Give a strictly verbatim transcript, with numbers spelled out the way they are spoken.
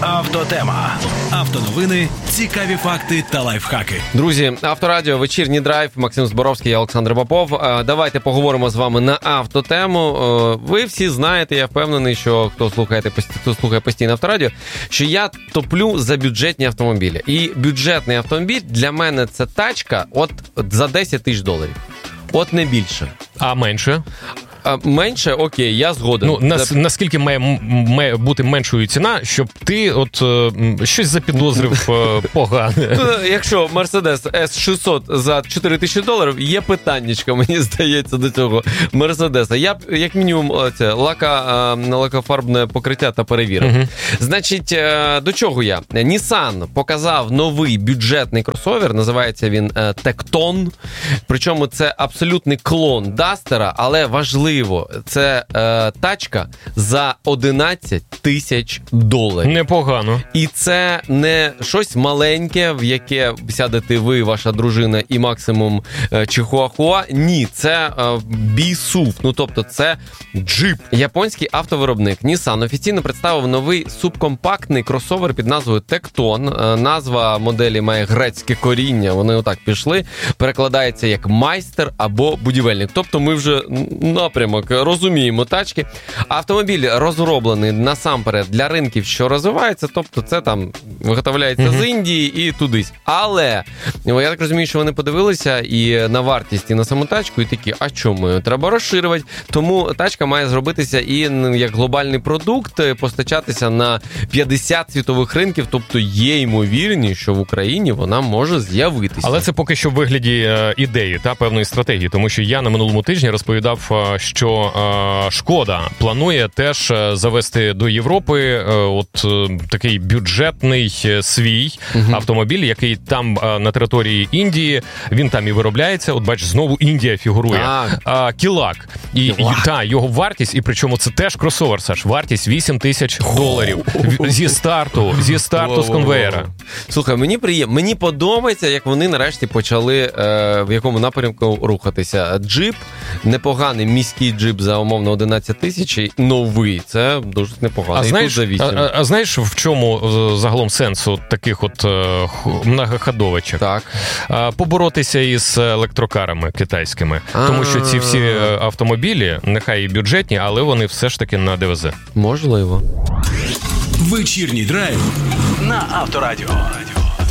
Автотема. Автоновини, цікаві факти та лайфхаки. Друзі, Авторадіо, вечірній драйв, Максим Зборовський, я Олександр Попов. Давайте поговоримо з вами на автотему. Ви всі знаєте, я впевнений, що хто слухає, хто слухає постійно Авторадіо, що я топлю за бюджетні автомобілі. І бюджетний автомобіль для мене це тачка от за десять тисяч доларів. От не більше. А менше? А менше, окей, я згоден. Ну, нас, Це... наскільки має, має бути меншою ціна, щоб ти от е, щось запідозрив е, погане? Якщо Mercedes ес шістсот за чотири тисячі доларів, є питаннячка, мені здається, до цього Мерседеса. Я б, як мінімум, це лака, лакофарбне покриття та перевірив. Угу. Значить, до чого я? Nissan показав новий бюджетний кросовер, називається він Tecton. Причому це абсолютний клон Дастера, але важливо. Це е, тачка за одинадцять тисяч доларів. Непогано. І це не щось маленьке, в яке сядете ви, ваша дружина і максимум е, чихуахуа. Ні, це е, бі-сув. Ну, тобто це джип. Японський автовиробник Nissan офіційно представив новий субкомпактний кросовер під назвою Tecton. Е, назва моделі має грецьке коріння. Вони отак пішли. Перекладається як майстер або будівельник. Тобто ми вже напрямок розуміємо тачки. Автомобіль розроблений насамперед для ринків, що розвиваються, тобто це там виготовляється mm-hmm. з Індії і тудись. Але я так розумію, що вони подивилися і на вартість, і на саму тачку, і такі, а чому? Треба розширювати. Тому тачка має зробитися і як глобальний продукт, постачатися на п'ятдесят світових ринків, тобто є ймовірність, що в Україні вона може з'явитися. Але це поки що в вигляді е, ідеї та певної стратегії, тому що я на минулому тижні розповідав, е, що е, Шкода планує теж завести до Європи е, от е, такий бюджетний е, свій угу. автомобіль, який там е, на території Індії, він там і виробляється. От бач, знову Індія фігурує. А, Кілак. І, і та, його вартість, і причому це теж кросовер, Саш, вартість вісім тисяч доларів. Зі старту, зі старту з конвеєра. Слухай, мені приємно, мені подобається, як вони нарешті почали е, в якому напрямку рухатися. Джип, непоганий міський джип за умовно одинадцять тисяч, новий, це дуже непогано. А, і знаєш, тут за а, а знаєш, в чому загалом сенсу таких от е, многоходовочок? Так. А, поборотися із електрокарами китайськими. А-а-а. Тому що ці всі автомобілі, нехай і бюджетні, але вони все ж таки на ДВЗ. Можливо. Вечірній драйв на Авторадіо.